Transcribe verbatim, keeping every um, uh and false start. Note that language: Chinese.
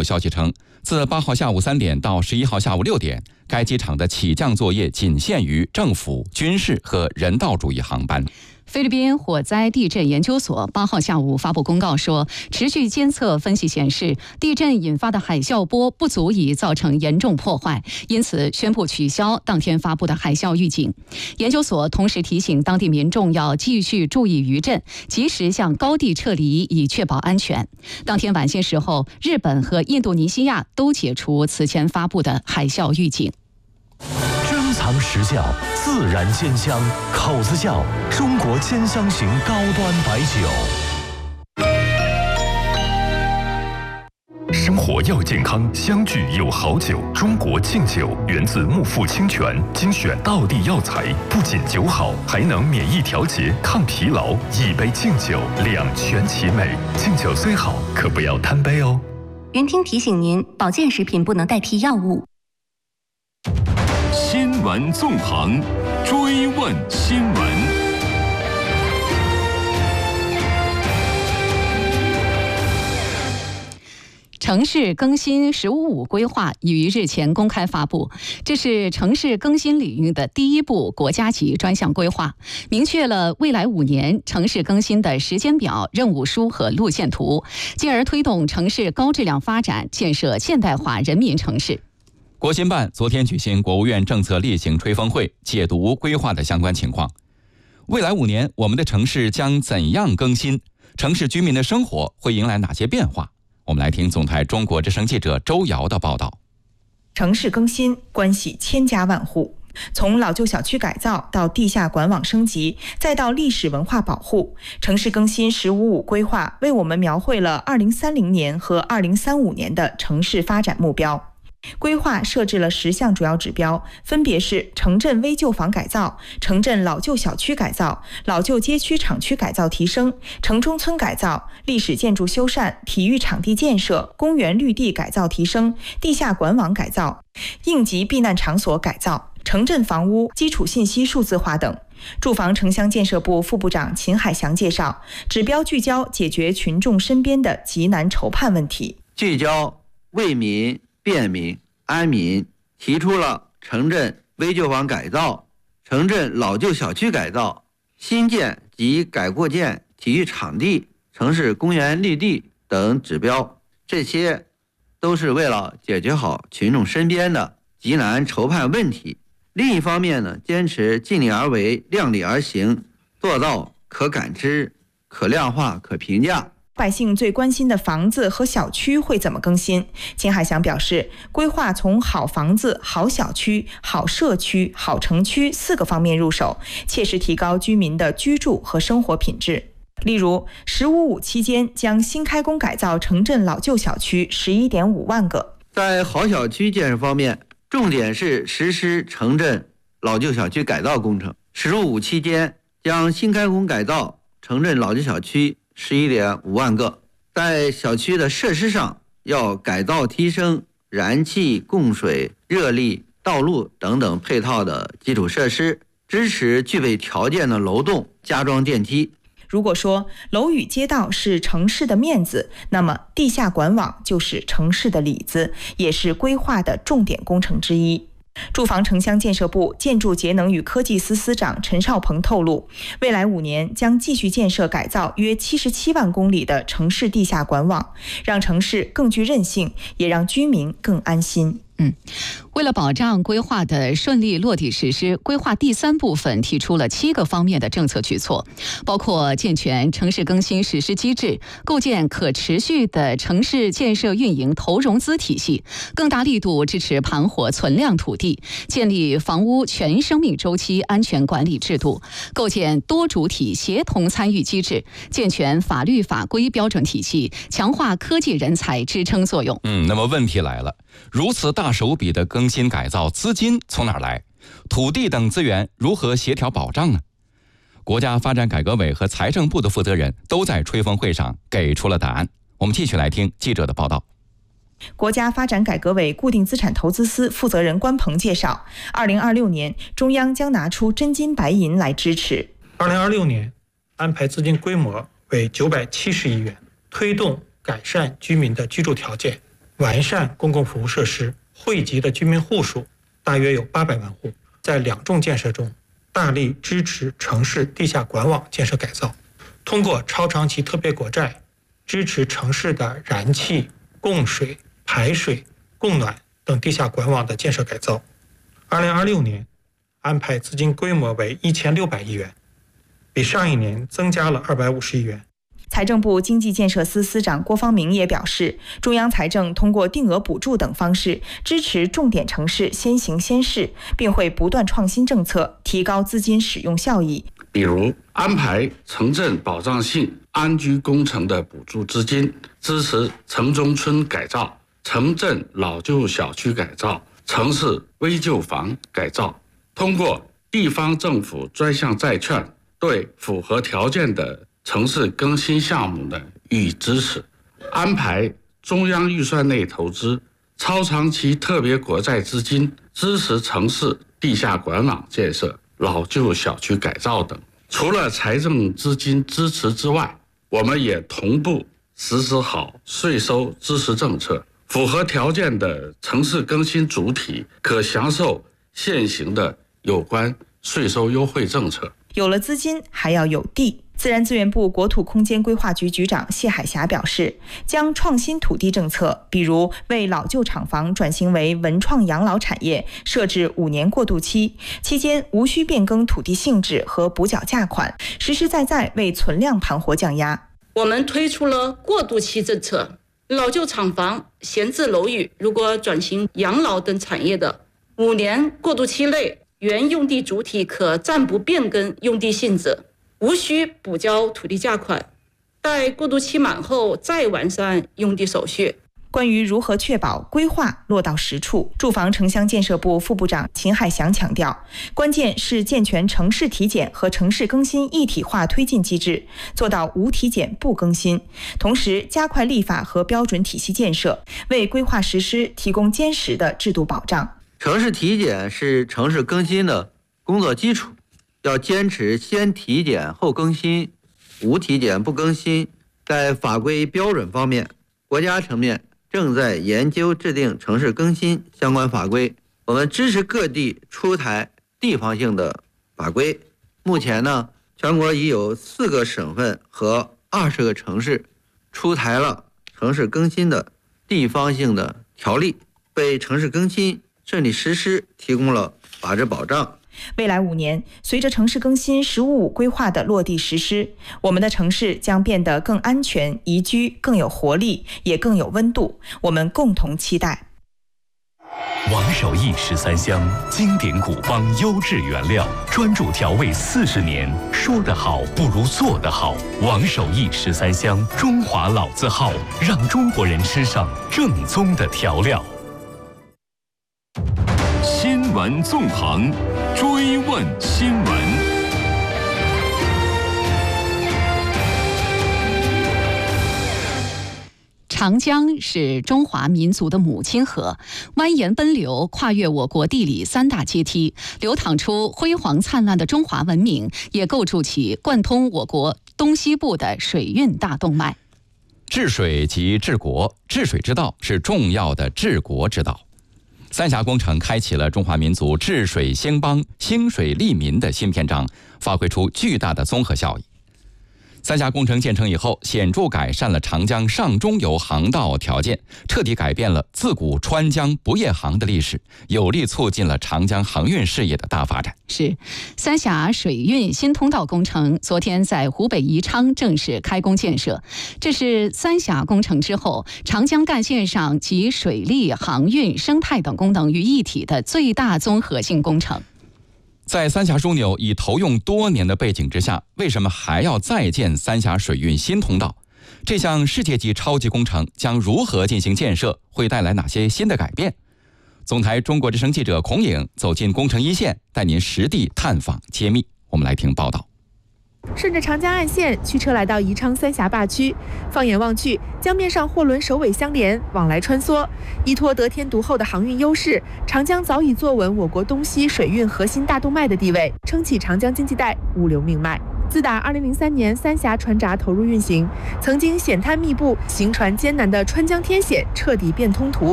消息称，自八号下午三点到十一号下午六点，该机场的起降作业仅限于政府、军事和人道主义航班。 菲律宾火灾地震研究所八号下午发布公告说，持续监测分析显示，地震引发的海啸波不足以造成严重破坏，因此宣布取消当天发布的海啸预警。研究所同时提醒当地民众要继续注意余震，及时向高地撤离，以确保安全。当天晚些时候，日本和印度尼西亚都解除此前发布的海啸预警。 珍藏实窖，自然鲜香，口子窖，中国兼香型高端白酒。 生活要健康，相聚有好酒。中国敬酒源自木富清泉，精选道地药材，不仅酒好，还能免疫调节、抗疲劳。一杯敬酒，两全其美。敬酒虽好，可不要贪杯哦。 云听提醒您，保健食品不能代替药物。 新闻纵横，追问新闻。 城市更新“十五五”规划已于日前公开发布，这是城市更新领域的第一部国家级专项规划，明确了未来五年城市更新的时间表、任务书和路线图，进而推动城市高质量发展，建设现代化人民城市。 国新办昨天举行国务院政策例行吹风会，解读规划的相关情况。未来五年，我们的城市将怎样更新？城市居民的生活会迎来哪些变化？我们来听总台中国之声记者周瑶的报道。 城市更新关系千家万户，从老旧小区改造到地下管网升级，再到历史文化保护，城市更新“十五五”规划为我们描绘了二零三零年和二零三五年的城市发展目标。规划设置了十项主要指标，分别是城镇危旧房改造、城镇老旧小区改造、老旧街区厂区改造提升、城中村改造、历史建筑修缮、体育场地建设、公园绿地改造提升、地下管网改造、应急避难场所改造、城镇房屋基础信息数字化等。住房城乡建设部副部长秦海祥介绍，指标聚焦解决群众身边的急难愁盼问题， 聚焦为民便民安民，提出了城镇危旧房改造、城镇老旧小区改造、新建及改扩建体育场地、城市公园绿地等指标，这些都是为了解决好群众身边的急难愁盼问题。另一方面呢，坚持尽力而为、量力而行，做到可感知、可量化、可评价。 百姓最关心的房子和小区会怎么更新？秦海祥表示，规划从好房子、好小区、好社区、好城区四个方面入手，切实提高居民的居住和生活品质。例如，“十五五”期间将新开工改造城镇老旧小区十一点五万个。 在好小区建设方面，重点是实施城镇老旧小区改造工程。“十五五”期间将新开工改造城镇老旧小区十一点五万个，在小区的设施上要改造提升燃气、供水、热力、道路等等配套的基础设施，支持具备条件的楼栋加装电梯。 如果说楼宇街道是城市的面子，那么地下管网就是城市的里子，也是规划的重点工程之一。住房城乡建设部建筑节能与科技司司长陈少鹏透露，未来五年将继续建设改造约七十七万公里的城市地下管网，让城市更具韧性，也让居民更安心。 嗯，为了保障规划的顺利落地实施，规划第三部分提出了七个方面的政策举措，包括健全城市更新实施机制，构建可持续的城市建设运营投融资体系，更大力度支持盘活存量土地，建立房屋全生命周期安全管理制度，构建多主体协同参与机制，健全法律法规标准体系，强化科技人才支撑作用。 嗯，那么问题来了，如此大手笔的更新改造，资金从哪儿来？土地等资源如何协调保障呢？国家发展改革委和财政部的负责人都在吹风会上给出了答案。我们继续来听记者的报道。 国家发展改革委固定资产投资司负责人关鹏介绍，二零二六年中央将拿出真金白银来支持。 二零二六年安排资金规模为九百七十亿元，推动改善居民的居住条件， 完善公共服务设施，惠及的居民户数大约有八百万户。在两重建设中，大力支持城市地下管网建设改造，通过超长期特别国债支持城市的燃气、供水、排水、供暖等地下管网的建设改造。二零二六年安排资金规模为一千六百亿元，比上一年增加了二百五十亿元。 财政部经济建设司司长郭方明也表示，中央财政通过定额补助等方式支持重点城市先行先试，并会不断创新政策，提高资金使用效益。 比如安排城镇保障性安居工程的补助资金，支持城中村改造、城镇老旧小区改造、城市危旧房改造，通过地方政府专项债券对符合条件的城市更新项目的予以支持，安排中央预算内投资超长期特别国债资金，支持城市地下管网建设、老旧小区改造等。除了财政资金支持之外，我们也同步实施好税收支持政策，符合条件的城市更新主体可享受现行的有关税收优惠政策。 有了资金，还要有地。自然资源部国土空间规划局局长谢海霞表示，将创新土地政策，比如为老旧厂房转型为文创养老产业，设置五年过渡期，期间无需变更土地性质和补缴价款，实实在在为存量盘活降压。 我们推出了过渡期政策，老旧厂房、闲置楼宇如果转型养老等产业的，五年过渡期内，原用地主体可暂不变更用地性质，无需补交土地价款，待过渡期满后再完善用地手续。 关于如何确保规划落到实处，住房城乡建设部副部长秦海祥强调，关键是健全城市体检和城市更新一体化推进机制，做到无体检不更新，同时加快立法和标准体系建设，为规划实施提供坚实的制度保障。 城市体检是城市更新的工作基础，要坚持先体检后更新，无体检不更新。在法规标准方面，国家层面正在研究制定城市更新相关法规，我们支持各地出台地方性的法规。目前呢，全国已有四个省份和二十个城市出台了城市更新的地方性的条例，为城市更新顺利实施提供了法治保障。 未来五年，随着城市更新“十五五”规划的落地实施，我们的城市将变得更安全、宜居、更有活力，也更有温度。我们共同期待。 王守义十三香，经典古方优质原料，专注调味四十年，说得好不如做得好。王守义十三香，中华老字号，让中国人吃上正宗的调料。 新闻纵横，追问新闻。 长江是中华民族的母亲河，蜿蜒奔流，跨越我国地理三大阶梯，流淌出辉煌灿烂的中华文明，也构筑起贯通我国东西部的水运大动脉。 治水即治国，治水之道是重要的治国之道。三峡工程开启了中华民族治水兴邦、兴水利民的新篇章，发挥出巨大的综合效益。三峡工程建成以后，显著改善了长江上中游航道条件，彻底改变了自古川江不夜航的历史，有力促进了长江航运事业的大发展。 是，三峡水运新通道工程昨天在湖北宜昌正式开工建设，这是三峡工程之后长江干线上集水利、航运、生态等功能于一体的最大综合性工程。 在三峡枢纽已投用多年的背景之下，为什么还要再建三峡水运新通道？这项世界级超级工程将如何进行建设？会带来哪些新的改变？总台中国之声记者孔颖走进工程一线，带您实地探访揭秘。我们来听报道。 顺着长江岸线，驱车来到宜昌三峡坝区，放眼望去，江面上货轮首尾相连，往来穿梭。依托得天独厚的航运优势，长江早已坐稳我国东西水运核心大动脉的地位，撑起长江经济带物流命脉。 自打二零零三年三峡船闸投入运行，曾经险滩密布、行船艰难的川江天险彻底变通途。